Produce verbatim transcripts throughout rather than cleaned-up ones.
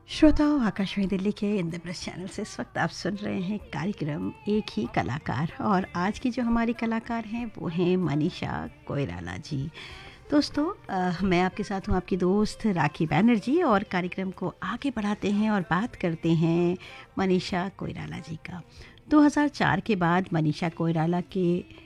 श्रोताओं, आकाशवाणी दिल्ली के इंद्रप्रस्थ चैनल से इस वक्त आप सुन रहे हैं कार्यक्रम एक ही कलाकार। और आज की जो हमारी कलाकार हैं वो हैं मनीषा कोइराला जी। दोस्तों, अ, मैं आपके साथ हूँ, आपकी दोस्त राखी बैनर्जी, और कार्यक्रम को आगे बढ़ाते हैं और बात करते हैं मनीषा कोइराला जी का। दो हज़ार चार के बाद मनीषा कोइराला के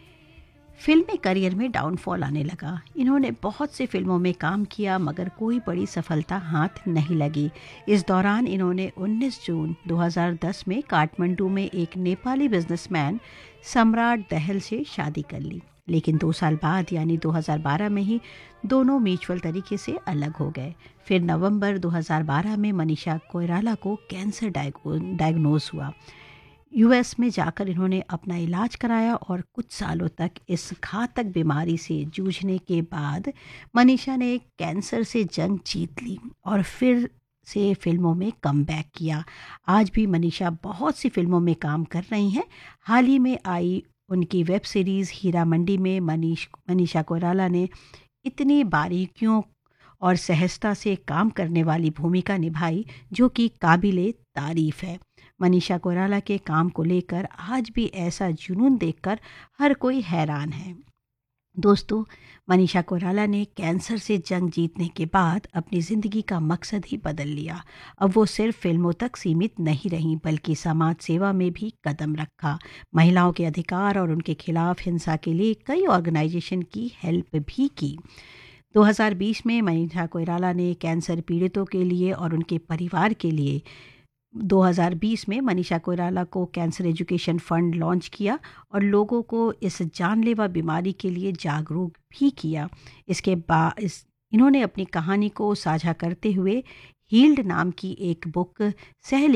फिल्मी करियर में डाउनफॉल आने लगा। इन्होंने बहुत सी फिल्मों में काम किया मगर कोई बड़ी सफलता हाथ नहीं लगी। इस दौरान इन्होंने उन्नीस जून दो हज़ार दस में काठमांडू में एक नेपाली बिजनेसमैन सम्राट दहल से शादी कर ली, लेकिन दो साल बाद यानी दो हज़ार बारह में ही दोनों म्यूचुअल तरीके से अलग हो गए। फिर नवंबर दो हज़ार बारह में मनीषा कोइराला को कैंसर डायग्नोज हुआ। यूएस में जाकर इन्होंने अपना इलाज कराया और कुछ सालों तक इस घातक बीमारी से जूझने के बाद मनीषा ने कैंसर से जंग जीत ली और फिर से फिल्मों में कमबैक किया। आज भी मनीषा बहुत सी फिल्मों में काम कर रही हैं। हाल ही में आई उनकी वेब सीरीज़ हीरा मंडी में मनीष मनीषा कोइराला ने इतनी बारीकियों और सहजता से काम करने वाली भूमिका निभाई जो कि काबिले तारीफ़ है। मनीषा कोइराला के काम को लेकर आज भी ऐसा जुनून देखकर हर कोई हैरान है। दोस्तों, मनीषा कोइराला ने कैंसर से जंग जीतने के बाद अपनी ज़िंदगी का मकसद ही बदल लिया। अब वो सिर्फ फिल्मों तक सीमित नहीं रहीं बल्कि समाज सेवा में भी कदम रखा। महिलाओं के अधिकार और उनके खिलाफ हिंसा के लिए कई ऑर्गेनाइजेशन की हेल्प भी की। दो हज़ार बीस में मनीषा कोइराला ने कैंसर पीड़ितों के लिए और उनके परिवार के लिए दो हज़ार बीस में मनीषा कोइराला को कैंसर एजुकेशन फंड लॉन्च किया और लोगों को इस जानलेवा बीमारी के लिए जागरूक भी किया। इसके बाद इस इन्होंने अपनी कहानी को साझा करते हुए हील्ड नाम की एक बुक सह